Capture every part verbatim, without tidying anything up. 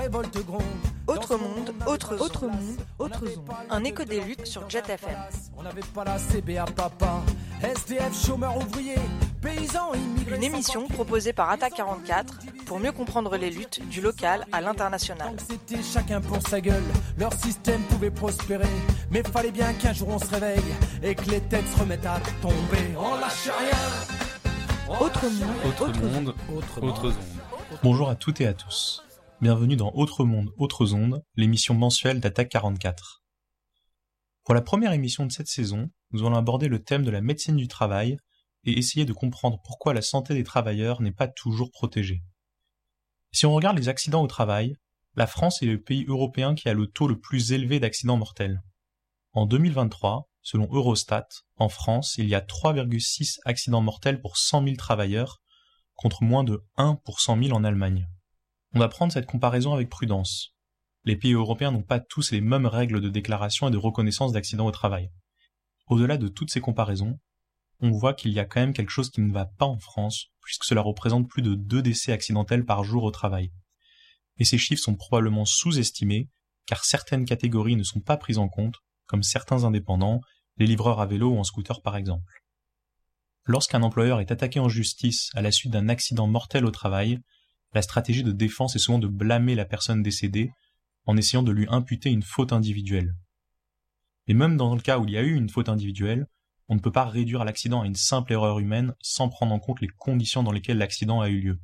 Autre monde, autre zone. Autre monde, autre zone. Un écho des luttes sur Jet F M. On n'avait pas la C B A papa, S D F, chômeurs ouvriers, paysans, immigrés. Une émission proposée par Attaque quarante-quatre pour mieux comprendre les luttes du local à l'international. Donc c'était chacun pour sa gueule, leur système pouvait prospérer. Mais fallait bien qu'un jour on se réveille et que les têtes se remettent à tomber. On lâche rien. Autre monde, Autre, autre monde, zone. autre, autre zone. Bonjour à toutes et à tous. Bienvenue dans Autre monde, autre zone, l'émission mensuelle d'Attaque quarante-quatre. Pour la première émission de cette saison, nous allons aborder le thème de la médecine du travail et essayer de comprendre pourquoi la santé des travailleurs n'est pas toujours protégée. Si on regarde les accidents au travail, la France est le pays européen qui a le taux le plus élevé d'accidents mortels. En deux mille vingt-trois, selon Eurostat, en France, il y a trois virgule six accidents mortels pour cent mille travailleurs, contre moins de un pour cent mille en Allemagne. On va prendre cette comparaison avec prudence. Les pays européens n'ont pas tous les mêmes règles de déclaration et de reconnaissance d'accidents au travail. Au-delà de toutes ces comparaisons, on voit qu'il y a quand même quelque chose qui ne va pas en France, puisque cela représente plus de deux décès accidentels par jour au travail. Et ces chiffres sont probablement sous-estimés, car certaines catégories ne sont pas prises en compte, comme certains indépendants, les livreurs à vélo ou en scooter par exemple. Lorsqu'un employeur est attaqué en justice à la suite d'un accident mortel au travail, la stratégie de défense est souvent de blâmer la personne décédée en essayant de lui imputer une faute individuelle. Mais même dans le cas où il y a eu une faute individuelle, on ne peut pas réduire l'accident à une simple erreur humaine sans prendre en compte les conditions dans lesquelles l'accident a eu lieu.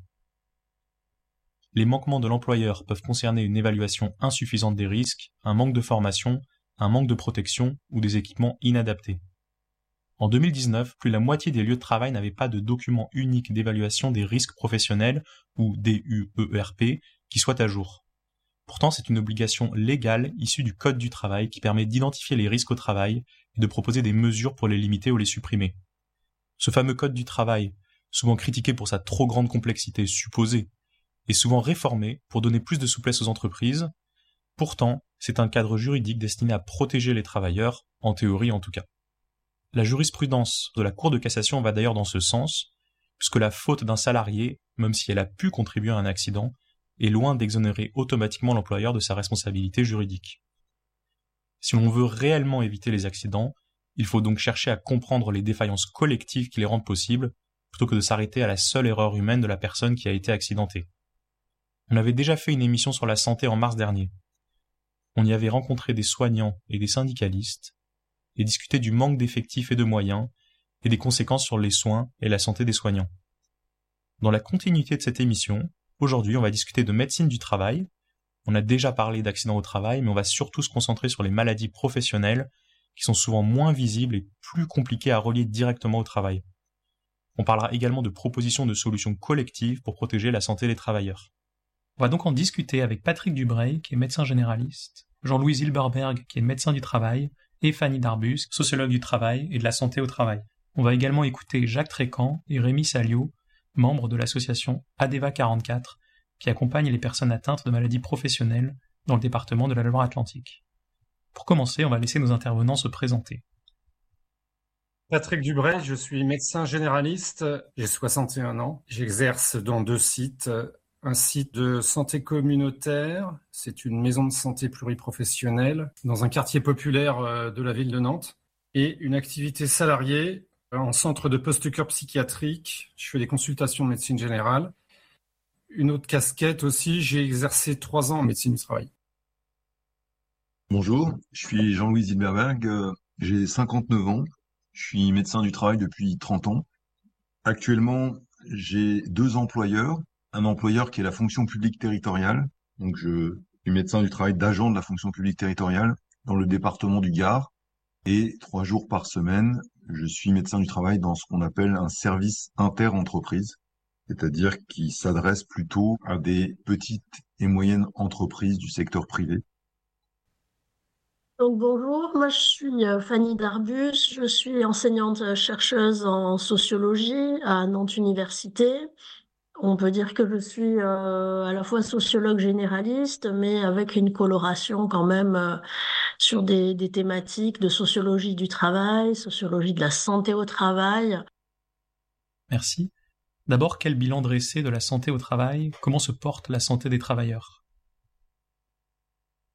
Les manquements de l'employeur peuvent concerner une évaluation insuffisante des risques, un manque de formation, un manque de protection ou des équipements inadaptés. En deux mille dix-neuf, plus de la moitié des lieux de travail n'avaient pas de document unique d'évaluation des risques professionnels, ou D U E R P, qui soit à jour. Pourtant, c'est une obligation légale issue du Code du travail qui permet d'identifier les risques au travail et de proposer des mesures pour les limiter ou les supprimer. Ce fameux Code du travail, souvent critiqué pour sa trop grande complexité supposée, est souvent réformé pour donner plus de souplesse aux entreprises. Pourtant, c'est un cadre juridique destiné à protéger les travailleurs, en théorie en tout cas. La jurisprudence de la Cour de cassation va d'ailleurs dans ce sens, puisque la faute d'un salarié, même si elle a pu contribuer à un accident, est loin d'exonérer automatiquement l'employeur de sa responsabilité juridique. Si l'on veut réellement éviter les accidents, il faut donc chercher à comprendre les défaillances collectives qui les rendent possibles, plutôt que de s'arrêter à la seule erreur humaine de la personne qui a été accidentée. On avait déjà fait une émission sur la santé en mars dernier. On y avait rencontré des soignants et des syndicalistes, et discuter du manque d'effectifs et de moyens, et des conséquences sur les soins et la santé des soignants. Dans la continuité de cette émission, aujourd'hui on va discuter de médecine du travail. On a déjà parlé d'accidents au travail, mais on va surtout se concentrer sur les maladies professionnelles, qui sont souvent moins visibles et plus compliquées à relier directement au travail. On parlera également de propositions de solutions collectives pour protéger la santé des travailleurs. On va donc en discuter avec Patrick Dubray, qui est médecin généraliste, Jean-Louis Zilberberg, qui est médecin du travail, et Fanny Darbus, sociologue du travail et de la santé au travail. On va également écouter Jacques Trécan et Rémi Salio, membres de l'association ADEVA quarante-quatre, qui accompagne les personnes atteintes de maladies professionnelles dans le département de la Loire-Atlantique. Pour commencer, on va laisser nos intervenants se présenter. Patrick Dubray, je suis médecin généraliste, j'ai soixante et un ans, j'exerce dans deux sites. Un site de santé communautaire, c'est une maison de santé pluriprofessionnelle dans un quartier populaire de la ville de Nantes, et une activité salariée en centre de post-cure psychiatrique. Je fais des consultations de médecine générale. Une autre casquette aussi, j'ai exercé trois ans en médecine du travail. Bonjour, je suis Jean-Louis Zilberberg, j'ai cinquante-neuf ans, je suis médecin du travail depuis trente ans. Actuellement, j'ai deux employeurs. Un employeur qui est la fonction publique territoriale, donc je suis médecin du travail d'agent de la fonction publique territoriale dans le département du Gard, et trois jours par semaine, je suis médecin du travail dans ce qu'on appelle un service inter-entreprise, c'est-à-dire qui s'adresse plutôt à des petites et moyennes entreprises du secteur privé. Donc bonjour, moi je suis euh, Fanny Darbus, je suis enseignante chercheuse en sociologie à Nantes Université. On peut dire que je suis euh, à la fois sociologue généraliste, mais avec une coloration quand même euh, sur des, des thématiques de sociologie du travail, sociologie de la santé au travail. Merci. D'abord, quel bilan dresser de la santé au travail? Comment se porte la santé des travailleurs?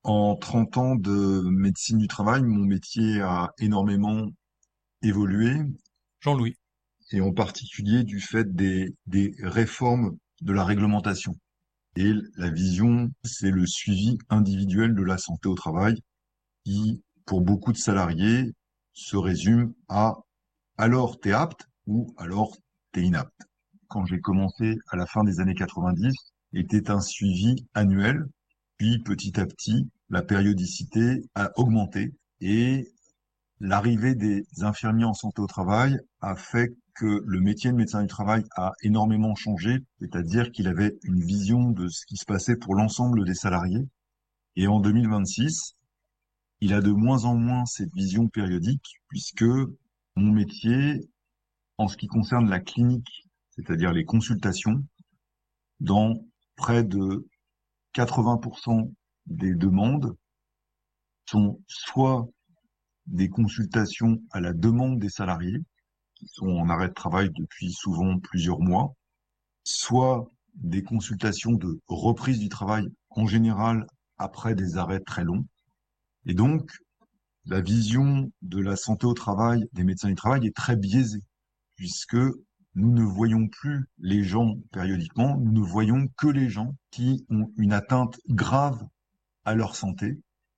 En trente ans de médecine du travail, mon métier a énormément évolué, Jean-Louis. et en particulier du fait des, des réformes de la réglementation. Et la vision, c'est le suivi individuel de la santé au travail qui, pour beaucoup de salariés, se résume à « alors t'es apte » ou « alors t'es inapte ». Quand j'ai commencé à la fin des années quatre-vingt-dix, était un suivi annuel, puis petit à petit, la périodicité a augmenté et l'arrivée des infirmiers en santé au travail a fait que le métier de médecin du travail a énormément changé, c'est-à-dire qu'il avait une vision de ce qui se passait pour l'ensemble des salariés. Et en deux mille vingt-six, il a de moins en moins cette vision périodique, puisque mon métier, en ce qui concerne la clinique, c'est-à-dire les consultations, dans près de quatre-vingts pour cent des demandes, sont soit des consultations à la demande des salariés, qui sont en arrêt de travail depuis souvent plusieurs mois, soit des consultations de reprise du travail, en général après des arrêts très longs. Et donc, la vision de la santé au travail des médecins du travail est très biaisée, puisque nous ne voyons plus les gens périodiquement, nous ne voyons que les gens qui ont une atteinte grave à leur santé.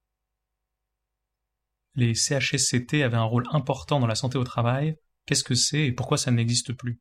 Les C H S C T avaient un rôle important dans la santé au travail. Qu'est-ce que c'est et pourquoi ça n'existe plus?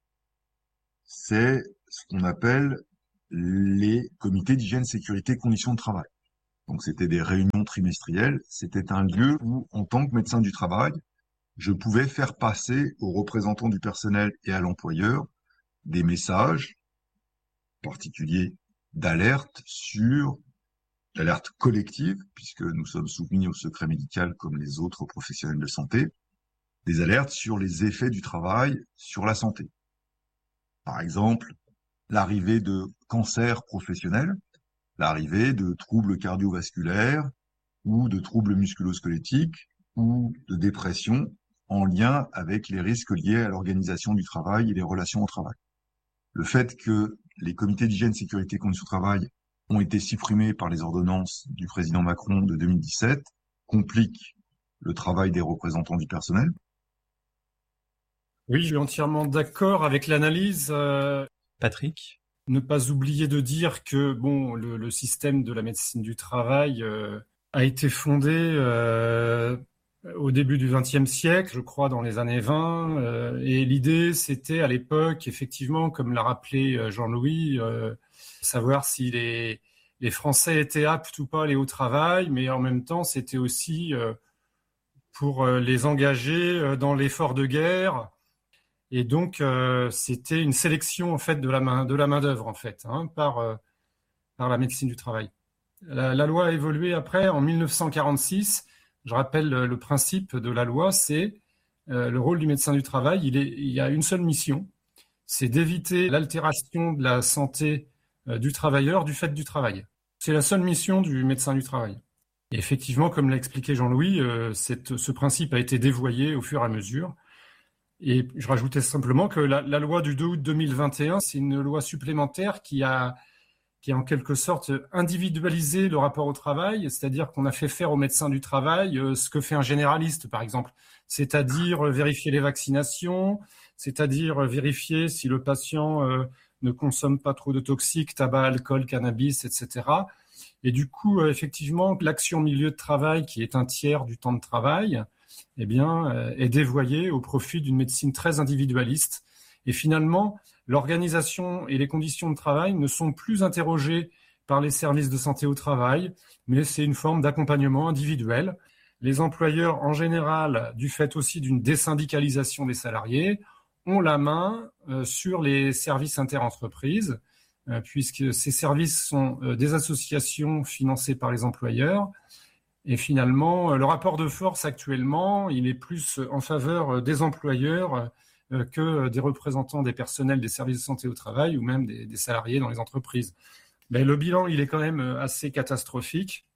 C'est ce qu'on appelle les comités d'hygiène, sécurité, conditions de travail. Donc c'était des réunions trimestrielles, c'était un lieu où, en tant que médecin du travail, je pouvais faire passer aux représentants du personnel et à l'employeur des messages particuliers d'alerte sur l'alerte collective, puisque nous sommes soumis au secret médical comme les autres professionnels de santé, des alertes sur les effets du travail sur la santé. Par exemple, l'arrivée de cancers professionnels, l'arrivée de troubles cardiovasculaires ou de troubles musculo-squelettiques ou de dépression en lien avec les risques liés à l'organisation du travail et les relations au travail. Le fait que les comités d'hygiène, sécurité, conditions de travail ont été supprimés par les ordonnances du président Macron de deux mille dix-sept complique le travail des représentants du personnel. Oui, je suis entièrement d'accord avec l'analyse. Euh, Patrick? Ne pas oublier de dire que bon, le, le système de la médecine du travail euh, a été fondé euh, au début du vingtième siècle, je crois dans les années vingt, euh, et l'idée c'était à l'époque, effectivement, comme l'a rappelé Jean-Louis, euh, savoir si les, les Français étaient aptes ou pas à aller au travail, mais en même temps c'était aussi euh, pour les engager dans l'effort de guerre. Et donc, euh, c'était une sélection en fait de la main de la main d'œuvre en fait hein, par euh, par la médecine du travail. La, la loi a évolué après en mille neuf cent quarante-six. Je rappelle le, le principe de la loi, c'est euh, le rôle du médecin du travail. Il est il y a une seule mission, c'est d'éviter l'altération de la santé euh, du travailleur du fait du travail. C'est la seule mission du médecin du travail. Et effectivement, comme l'a expliqué Jean-Louis, euh, cette, ce principe a été dévoyé au fur et à mesure. Et je rajoutais simplement que la, la loi du deux août deux mille vingt et un, c'est une loi supplémentaire qui a, qui a en quelque sorte individualisé le rapport au travail, c'est-à-dire qu'on a fait faire aux médecins du travail euh, ce que fait un généraliste, par exemple, c'est-à-dire vérifier les vaccinations, c'est-à-dire vérifier si le patient euh, ne consomme pas trop de toxiques, tabac, alcool, cannabis, et cetera. Et du coup, euh, effectivement, l'action milieu de travail, qui est un tiers du temps de travail, eh bien, euh, est dévoyée au profit d'une médecine très individualiste. Et finalement, l'organisation et les conditions de travail ne sont plus interrogées par les services de santé au travail, mais c'est une forme d'accompagnement individuel. Les employeurs, en général, du fait aussi d'une désyndicalisation des salariés, ont la main euh, sur les services interentreprises, euh, puisque ces services sont euh, des associations financées par les employeurs. Et finalement, le rapport de force actuellement, il est plus en faveur des employeurs que des représentants des personnels des services de santé au travail ou même des, des salariés dans les entreprises. Mais le bilan, il est quand même assez catastrophique.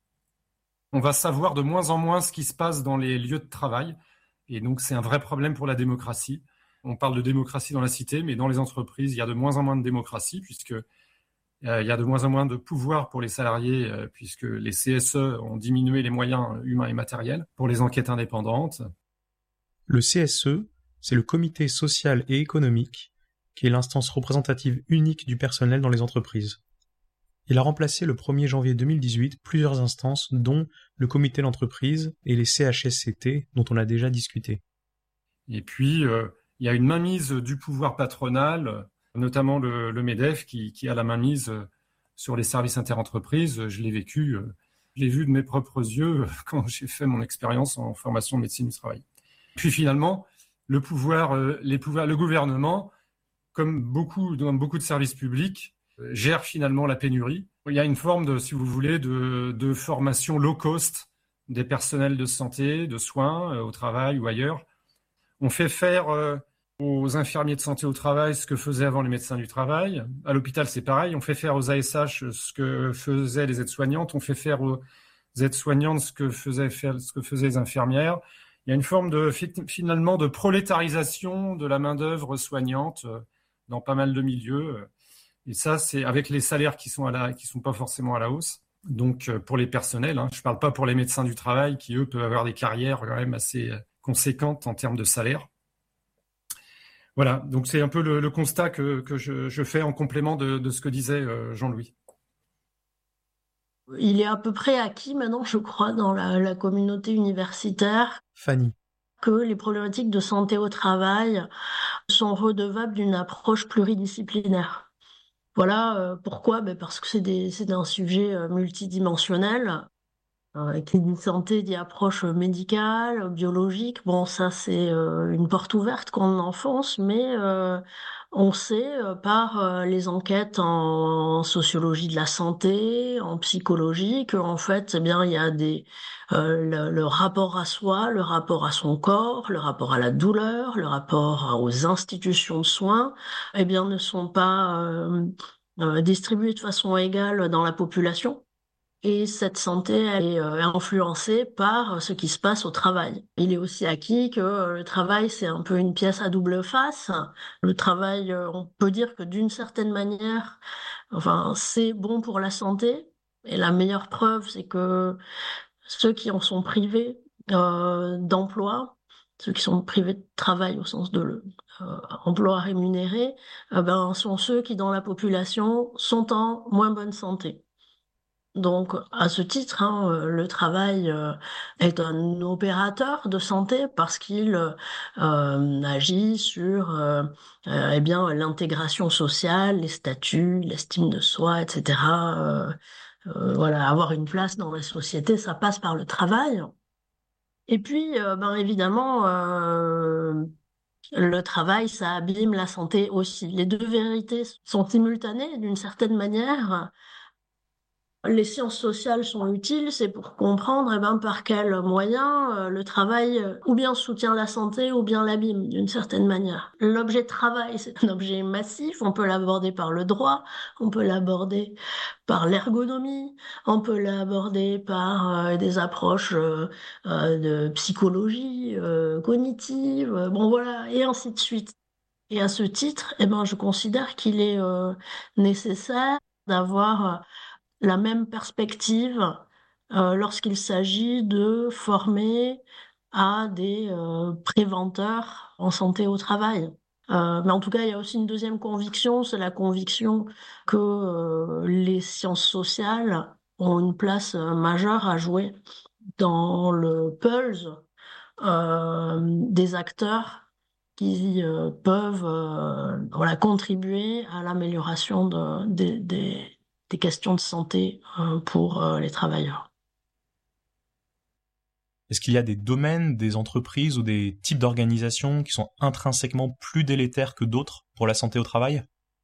On va savoir de moins en moins ce qui se passe dans les lieux de travail. Et donc, c'est un vrai problème pour la démocratie. On parle de démocratie dans la cité, mais dans les entreprises, il y a de moins en moins de démocratie puisque Euh, il y a de moins en moins de pouvoir pour les salariés euh, puisque les C S E ont diminué les moyens humains et matériels pour les enquêtes indépendantes. Le C S E, c'est le Comité social et économique, qui est l'instance représentative unique du personnel dans les entreprises. Il a remplacé le premier janvier deux mille dix-huit plusieurs instances, dont le comité d'entreprise et les C H S C T, dont on a déjà discuté. Et puis, euh, il y a une mainmise du pouvoir patronal, notamment le, le MEDEF, qui, qui a la mainmise sur les services interentreprises. Je l'ai vécu, euh, je l'ai vu de mes propres yeux quand j'ai fait mon expérience en formation de médecine du travail. Puis finalement, le pouvoir, euh, les pouvoirs, le gouvernement, comme beaucoup dans beaucoup de services publics, euh, gère finalement la pénurie. Il y a une forme de, si vous voulez, de, de formation low cost des personnels de santé, de soins, euh, au travail ou ailleurs. On fait faire euh, aux infirmiers de santé au travail ce que faisaient avant les médecins du travail. À l'hôpital, c'est pareil. On fait faire aux A S H ce que faisaient les aides-soignantes. On fait faire aux aides-soignantes ce que faisaient, faire, ce que faisaient les infirmières. Il y a une forme de, finalement, de prolétarisation de la main-d'œuvre soignante dans pas mal de milieux. Et ça, c'est avec les salaires qui sont à la, qui sont pas forcément à la hausse. Donc, pour les personnels, hein, je parle pas pour les médecins du travail qui, eux, peuvent avoir des carrières quand même assez conséquentes en termes de salaire. Voilà. Donc, c'est un peu le, le constat que, que je, je fais en complément de, de ce que disait euh, Jean-Louis. Il est à peu près acquis maintenant, je crois, dans la, la communauté universitaire. Fanny. Que les problématiques de santé au travail sont redevables d'une approche pluridisciplinaire. Voilà euh, pourquoi, ben parce que c'est, des, c'est un sujet euh, multidimensionnel. Euh, qui dit santé dit approche médicale, biologique. Bon, ça c'est euh, une porte ouverte qu'on enfonce, mais euh, on sait euh, par euh, les enquêtes en, en sociologie de la santé, en psychologie, qu'en fait, eh bien, il y a des euh, le, le rapport à soi, le rapport à son corps, le rapport à la douleur, le rapport aux institutions de soins, eh bien, ne sont pas euh, euh, distribués de façon égale dans la population. Et cette santé elle est euh, influencée par ce qui se passe au travail. Il est aussi acquis que euh, le travail, c'est un peu une pièce à double face. Le travail, euh, on peut dire que d'une certaine manière, enfin, c'est bon pour la santé. Et la meilleure preuve, c'est que ceux qui en sont privés euh, d'emploi, ceux qui sont privés de travail au sens de le, euh, emploi rémunéré, euh, ben, sont ceux qui, dans la population, sont en moins bonne santé. Donc, à ce titre, hein, le travail euh, est un opérateur de santé parce qu'il euh, agit sur euh, euh, eh bien, l'intégration sociale, les statuts, l'estime de soi, et cetera. Euh, euh, voilà, avoir une place dans la société, ça passe par le travail. Et puis, euh, ben évidemment, euh, le travail, ça abîme la santé aussi. Les deux vérités sont simultanées d'une certaine manière. Les sciences sociales sont utiles, c'est pour comprendre eh ben, par quels moyens euh, le travail euh, ou bien soutient la santé ou bien l'abîme d'une certaine manière. L'objet de travail, c'est un objet massif, on peut l'aborder par le droit, on peut l'aborder par l'ergonomie, on peut l'aborder par euh, des approches euh, euh, de psychologie euh, cognitive, euh, bon voilà, et ainsi de suite. Et à ce titre, eh ben, je considère qu'il est euh, nécessaire d'avoir euh, la même perspective euh, lorsqu'il s'agit de former à des euh, préventeurs en santé au travail. Euh, mais en tout cas, il y a aussi une deuxième conviction, c'est la conviction que euh, les sciences sociales ont une place euh, majeure à jouer dans le pulse euh, des acteurs qui euh, peuvent euh, voilà, contribuer à l'amélioration de, des, des, des questions de santé euh, pour euh, les travailleurs. Est-ce qu'il y a des domaines, des entreprises ou des types d'organisations qui sont intrinsèquement plus délétères que d'autres pour la santé au travail ?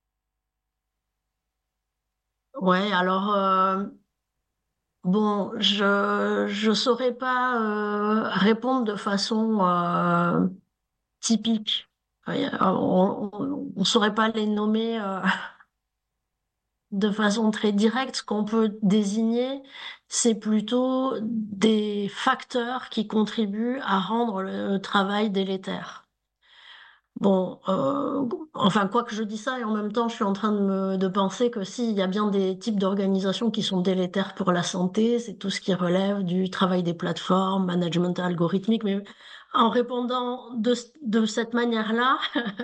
Ouais, alors euh, bon, je je saurais pas euh, répondre de façon euh, typique. On ne saurait pas les nommer euh, de façon très directe. Ce qu'on peut désigner, c'est plutôt des facteurs qui contribuent à rendre le travail délétère. Bon, euh, enfin, quoi que je dis ça, et en même temps, je suis en train de, me, de penser que si, il y a bien des types d'organisations qui sont délétères pour la santé, c'est tout ce qui relève du travail des plateformes, management algorithmique, mais en répondant de, de cette manière-là,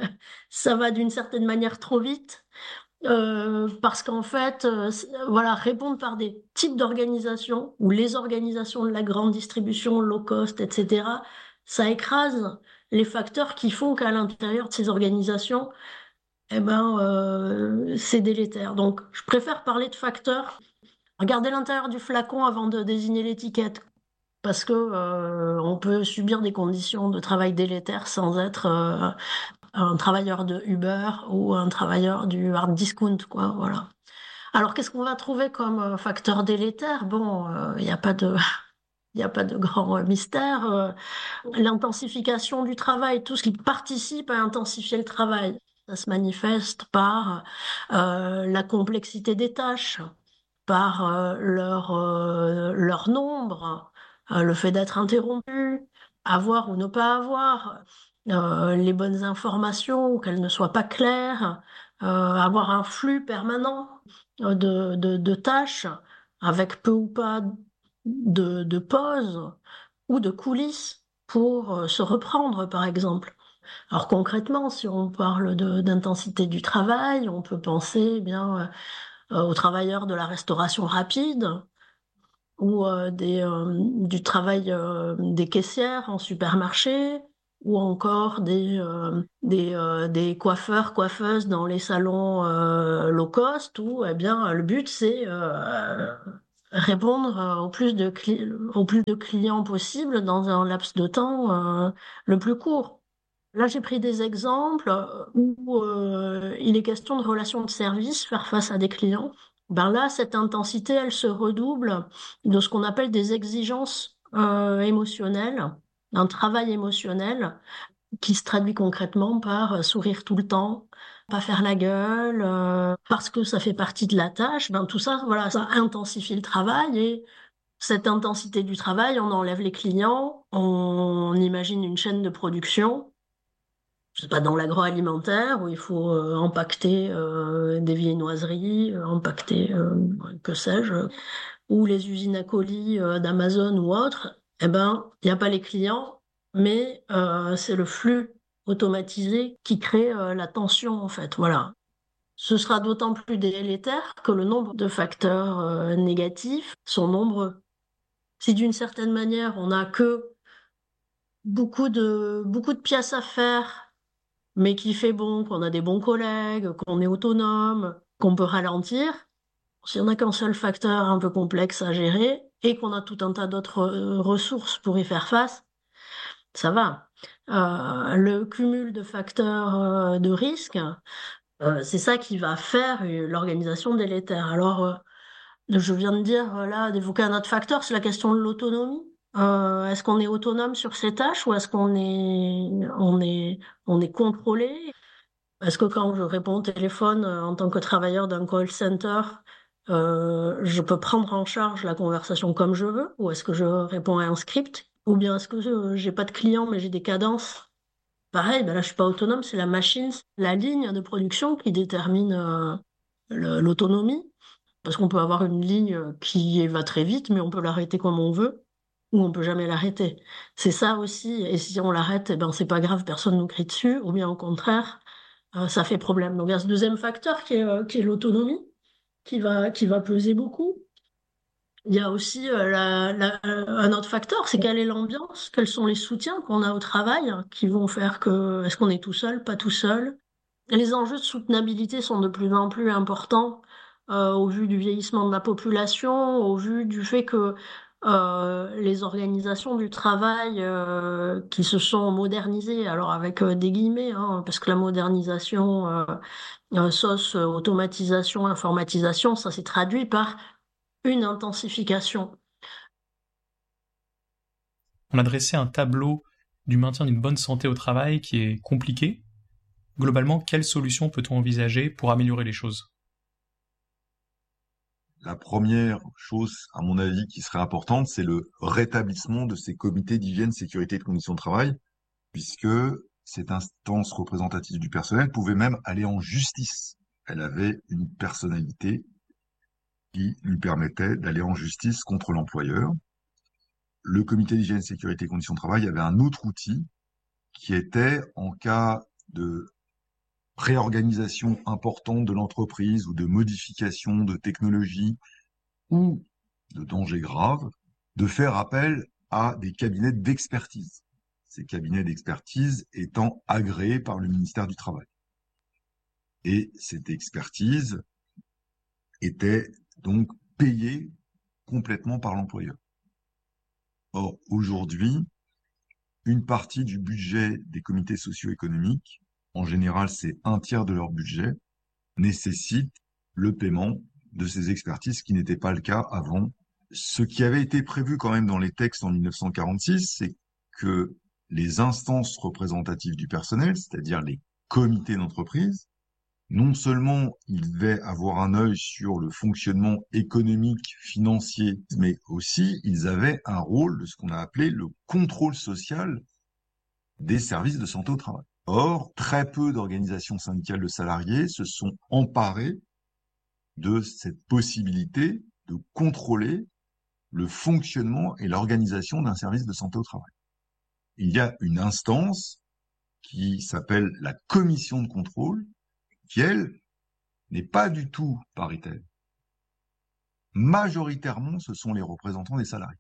ça va d'une certaine manière trop vite. Euh, parce qu'en fait, euh, voilà, répondre par des types d'organisations ou les organisations de la grande distribution, low cost, et cetera, ça écrase les facteurs qui font qu'à l'intérieur de ces organisations, eh ben, euh, c'est délétère. Donc, je préfère parler de facteurs. Regardez l'intérieur du flacon avant de désigner l'étiquette, parce que euh, on peut subir des conditions de travail délétères sans être euh, un travailleur de Uber ou un travailleur du hard discount, quoi, voilà. Alors, qu'est-ce qu'on va trouver comme euh, facteur délétère? Bon, il n'y a pas de, il a pas de grand euh, mystère. Euh, l'intensification du travail, tout ce qui participe à intensifier le travail, ça se manifeste par euh, la complexité des tâches, par euh, leur, euh, leur nombre, euh, le fait d'être interrompu, avoir ou ne pas avoir euh, les bonnes informations ou qu'elles ne soient pas claires, euh, avoir un flux permanent euh, de, de, de tâches avec peu ou pas de, de pauses ou de coulisses pour euh, se reprendre, par exemple. Alors concrètement, si on parle de- d'intensité du travail, on peut penser eh bien euh, aux travailleurs de la restauration rapide ou euh, des, euh, du travail euh, des caissières en supermarché ou encore des, euh, des, euh, des coiffeurs, coiffeuses dans les salons euh, low cost où eh bien, le but c'est euh, répondre euh, au plus de cli- au plus de clients possible dans un laps de temps euh, le plus court. Là, j'ai pris des exemples euh, où euh, il est question de relations de service, faire face à des clients. Ben là, cette intensité, elle se redouble de ce qu'on appelle des exigences euh, émotionnelles, un travail émotionnel qui se traduit concrètement par euh, sourire tout le temps, pas faire la gueule, euh, parce que ça fait partie de la tâche. Ben tout ça, voilà, ça intensifie le travail et cette intensité du travail, on enlève les clients, on imagine une chaîne de production je sais pas, dans l'agroalimentaire où il faut euh, empaqueter euh, des viennoiseries, euh, empaqueter, euh, que sais-je, ou les usines à colis euh, d'Amazon ou autres, eh ben, il n'y a pas les clients, mais euh, c'est le flux automatisé qui crée euh, la tension, en fait. Voilà. Ce sera d'autant plus délétère que le nombre de facteurs euh, négatifs sont nombreux. Si d'une certaine manière, on n'a que beaucoup de, beaucoup de pièces à faire mais qui fait bon, qu'on a des bons collègues, qu'on est autonome, qu'on peut ralentir, si on n'a qu'un seul facteur un peu complexe à gérer et qu'on a tout un tas d'autres euh, ressources pour y faire face, ça va. Euh, le cumul de facteurs euh, de risque, euh, c'est ça qui va faire euh, l'organisation délétère. Alors, euh, je viens de dire, euh, là, d'évoquer un autre facteur, c'est la question de l'autonomie. Euh, est-ce qu'on est autonome sur ses tâches ou est-ce qu'on est, on est, on est contrôlé? Est-ce que quand je réponds au téléphone euh, en tant que travailleur d'un call center, euh, je peux prendre en charge la conversation comme je veux, ou est-ce que je réponds à un script, ou bien est-ce que euh, j'ai pas de clients mais j'ai des cadences? Pareil, ben là je suis pas autonome, c'est la machine, la ligne de production qui détermine euh, le- l'autonomie, parce qu'on peut avoir une ligne qui va très vite, mais on peut l'arrêter comme on veut, ou on peut jamais l'arrêter. C'est ça aussi, et si on l'arrête, eh ben c'est pas grave, personne nous crie dessus, ou bien au contraire euh, ça fait problème. Donc il y a ce deuxième facteur qui est, euh, qui est l'autonomie, qui va, qui va peser beaucoup. Il y a aussi euh, la- la- euh, un autre facteur, c'est quelle est l'ambiance, quels sont les soutiens qu'on a au travail, hein, qui vont faire que est-ce qu'on est tout seul, pas tout seul. Les enjeux de soutenabilité sont de plus en plus importants euh, au vu du vieillissement de la population, au vu du fait que euh, les organisations du travail euh, qui se sont modernisées, alors avec euh, des guillemets, hein, parce que la modernisation, euh, euh, sauce euh, automatisation, informatisation, ça s'est traduit par une intensification. On a dressé un tableau du maintien d'une bonne santé au travail qui est compliqué. Globalement, quelles solutions peut-on envisager pour améliorer les choses? La première chose, à mon avis, qui serait importante, c'est le rétablissement de ces comités d'hygiène, sécurité et de conditions de travail, puisque cette instance représentative du personnel pouvait même aller en justice. Elle avait une personnalité qui lui permettait d'aller en justice contre l'employeur. Le comité d'hygiène, sécurité et conditions de travail avait un autre outil qui était en cas de réorganisation importante de l'entreprise ou de modification de technologie ou de danger grave, de faire appel à des cabinets d'expertise. Ces cabinets d'expertise étant agréés par le ministère du Travail. Et cette expertise était donc payée complètement par l'employeur. Or, aujourd'hui, une partie du budget des comités socio-économiques, en général c'est un tiers de leur budget, nécessite le paiement de ces expertises, ce qui n'était pas le cas avant. Ce qui avait été prévu quand même dans les textes en mille neuf cent quarante-six, c'est que les instances représentatives du personnel, c'est-à-dire les comités d'entreprise, non seulement ils devaient avoir un œil sur le fonctionnement économique, financier, mais aussi ils avaient un rôle de ce qu'on a appelé le contrôle social des services de santé au travail. Or, très peu d'organisations syndicales de salariés se sont emparées de cette possibilité de contrôler le fonctionnement et l'organisation d'un service de santé au travail. Il y a une instance qui s'appelle la commission de contrôle, qui, elle, n'est pas du tout paritaire. Majoritairement, ce sont les représentants des salariés.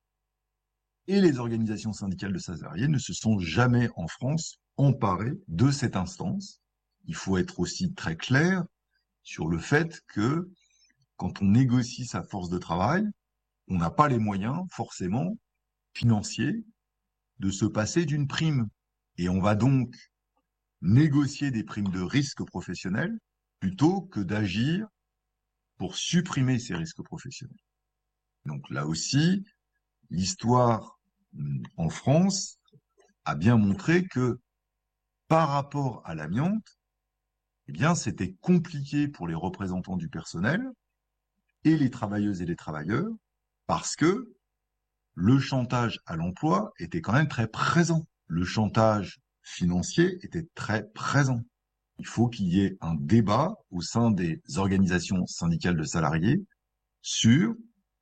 Et les organisations syndicales de salariés ne se sont jamais, en France, emparées de cette instance. Il faut être aussi très clair sur le fait que, quand on négocie sa force de travail, on n'a pas les moyens, forcément, financiers, de se passer d'une prime. Et on va donc négocier des primes de risque professionnel plutôt que d'agir pour supprimer ces risques professionnels. Donc là aussi, l'histoire en France a bien montré que par rapport à l'amiante, eh bien, c'était compliqué pour les représentants du personnel et les travailleuses et les travailleurs parce que le chantage à l'emploi était quand même très présent. Le chantage financier était très présent. Il faut qu'il y ait un débat au sein des organisations syndicales de salariés sur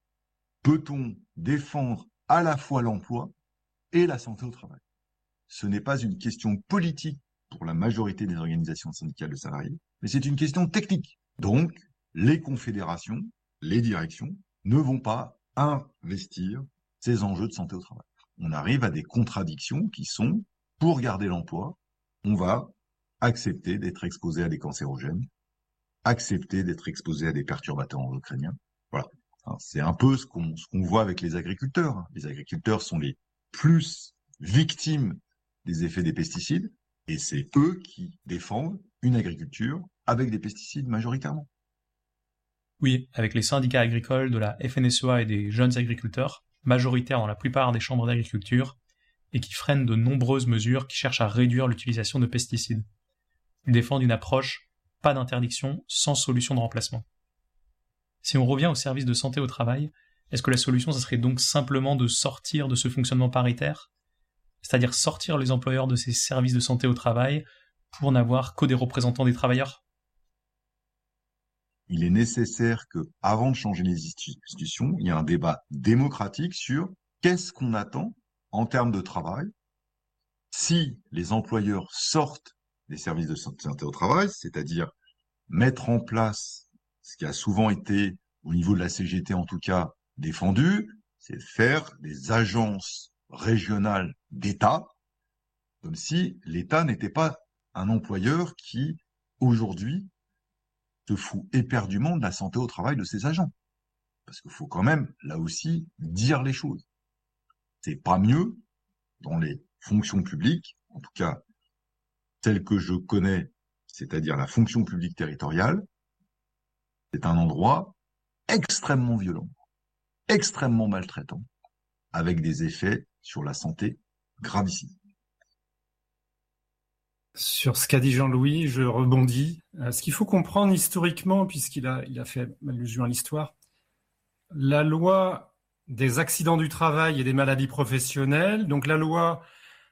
peut-on défendre à la fois l'emploi et la santé au travail. Ce n'est pas une question politique pour la majorité des organisations syndicales de salariés, mais c'est une question technique. Donc, les confédérations, les directions ne vont pas investir ces enjeux de santé au travail. On arrive à des contradictions qui sont, pour garder l'emploi, on va accepter d'être exposé à des cancérogènes, accepter d'être exposé à des perturbateurs endocriniens. Voilà. C'est un peu ce qu'on, ce qu'on voit avec les agriculteurs. Les agriculteurs sont les plus victimes des effets des pesticides, et c'est eux qui défendent une agriculture avec des pesticides majoritairement. Oui, avec les syndicats agricoles de la F N S E A et des jeunes agriculteurs, majoritaires dans la plupart des chambres d'agriculture, et qui freinent de nombreuses mesures qui cherchent à réduire l'utilisation de pesticides. Ils défendent une approche pas d'interdiction sans solution de remplacement. Si on revient au service de santé au travail, est-ce que la solution, ça serait donc simplement de sortir de ce fonctionnement paritaire ? C'est-à-dire sortir les employeurs de ces services de santé au travail pour n'avoir que des représentants des travailleurs ? Il est nécessaire que, avant de changer les institutions, il y ait un débat démocratique sur qu'est-ce qu'on attend en termes de travail si les employeurs sortent des services de santé au travail, c'est-à-dire mettre en place ce qui a souvent été, au niveau de la C G T en tout cas, défendu, c'est de faire des agences régionales d'État, comme si l'État n'était pas un employeur qui, aujourd'hui, se fout éperdument de la santé au travail de ses agents. Parce qu'il faut quand même, là aussi, dire les choses. C'est pas mieux dans les fonctions publiques, en tout cas celles que je connais, c'est-à-dire la fonction publique territoriale. C'est un endroit extrêmement violent, extrêmement maltraitant, avec des effets sur la santé gravissimes. Sur ce qu'a dit Jean-Louis, je rebondis. Ce qu'il faut comprendre historiquement, puisqu'il a, il a fait allusion à l'histoire, la loi des accidents du travail et des maladies professionnelles, donc la loi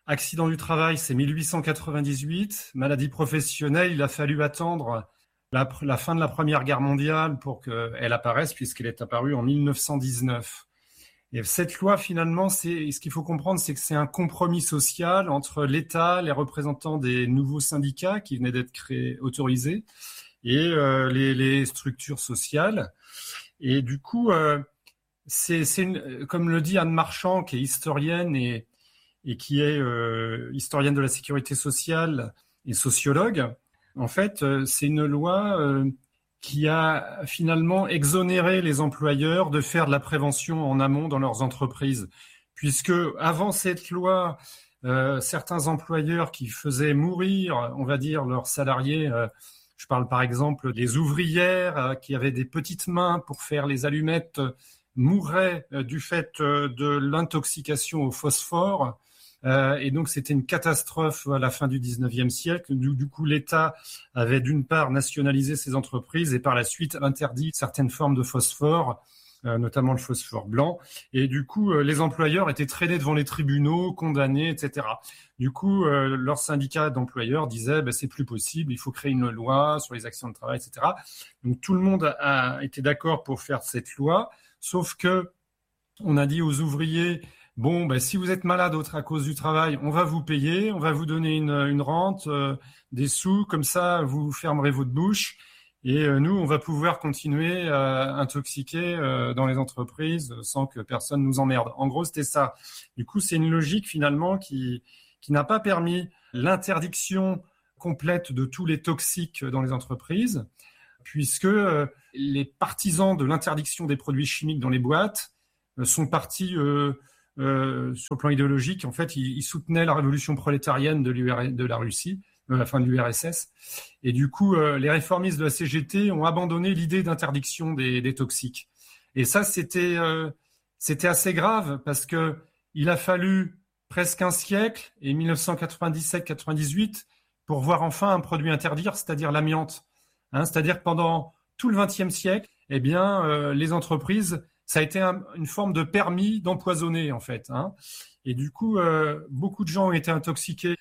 Accident du travail, c'est mille huit cent quatre-vingt-dix-huit. Maladie professionnelle, il a fallu attendre la, la fin de la Première Guerre mondiale pour qu'elle apparaisse, puisqu'elle est apparue en mille neuf cent dix-neuf. Et cette loi, finalement, c'est, ce qu'il faut comprendre, c'est que c'est un compromis social entre l'État, les représentants des nouveaux syndicats qui venaient d'être créés, autorisés, et euh, les, les structures sociales. Et du coup, euh, c'est, c'est une, comme le dit Anne Marchand, qui est historienne et, et qui est euh, historienne de la sécurité sociale et sociologue, en fait, euh, c'est une loi euh, qui a finalement exonéré les employeurs de faire de la prévention en amont dans leurs entreprises. Puisque avant cette loi, euh, certains employeurs qui faisaient mourir, on va dire, leurs salariés, euh, je parle par exemple des ouvrières euh, qui avaient des petites mains pour faire les allumettes, euh, mouraient euh, du fait euh, de l'intoxication au phosphore. Euh, et donc, c'était une catastrophe à la fin du dix-neuvième siècle. Du, du coup, l'État avait d'une part nationalisé ces entreprises et par la suite interdit certaines formes de phosphore, euh, notamment le phosphore blanc. Et du coup, euh, les employeurs étaient traînés devant les tribunaux, condamnés, et cetera. Du coup, euh, leur syndicat d'employeurs disait ben, c'est plus possible, il faut créer une loi sur les accidents de travail, et cetera. Donc, tout le monde a été d'accord pour faire cette loi, sauf que on a dit aux ouvriers bon, ben, si vous êtes malade à cause du travail, on va vous payer, on va vous donner une, une rente, euh, des sous, comme ça vous fermerez votre bouche et euh, nous, on va pouvoir continuer à intoxiquer euh, dans les entreprises sans que personne nous emmerde. En gros, c'était ça. Du coup, c'est une logique finalement qui, qui n'a pas permis l'interdiction complète de tous les toxiques dans les entreprises, puisque euh, les partisans de l'interdiction des produits chimiques dans les boîtes euh, sont partis... Euh, Euh, sur le plan idéologique, en fait, il, il soutenait la révolution prolétarienne de, l'U R, de la Russie, de la fin de l'U R S S. Et du coup, euh, les réformistes de la C G T ont abandonné l'idée d'interdiction des, des toxiques. Et ça, c'était, euh, c'était assez grave parce que il a fallu presque un siècle, et mille neuf cent quatre-vingt-dix-sept quatre-vingt-dix-huit, pour voir enfin un produit interdire, c'est-à-dire l'amiante. Hein, c'est-à-dire que pendant tout le vingtième siècle, eh bien, euh, les entreprises ça a été un, une forme de permis d'empoisonner, en fait. Hein. Et du coup, euh, beaucoup de gens ont été intoxiqués